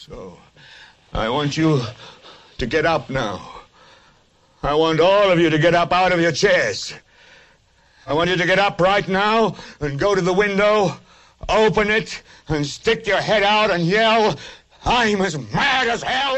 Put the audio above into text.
So, I want you to get up now. I want all of you to get up out of your chairs. I want you to get up right now and go to the window, open it, and stick your head out and yell, "I'm as mad as hell!"